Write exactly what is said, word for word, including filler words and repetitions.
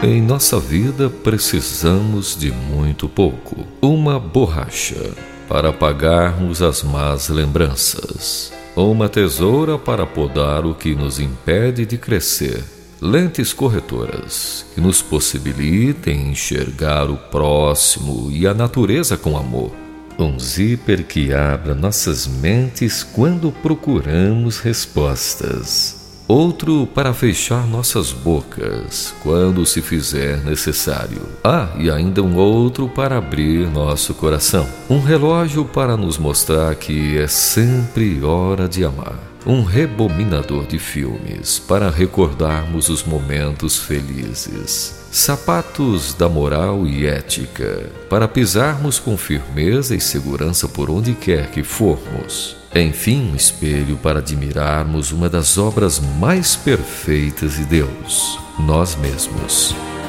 Em nossa vida precisamos de muito pouco. Uma borracha para apagarmos as más lembranças. Uma tesoura para podar o que nos impede de crescer. Lentes corretoras que nos possibilitem enxergar o próximo e a natureza com amor. Um zíper que abra nossas mentes quando procuramos respostas. Outro para fechar nossas bocas quando se fizer necessário. Ah, e ainda um outro para abrir nosso coração. Um relógio para nos mostrar que é sempre hora de amar. Um rebominador de filmes para recordarmos os momentos felizes. Sapatos da moral e ética para pisarmos com firmeza e segurança por onde quer que formos. Enfim, um espelho para admirarmos uma das obras mais perfeitas de Deus, nós mesmos.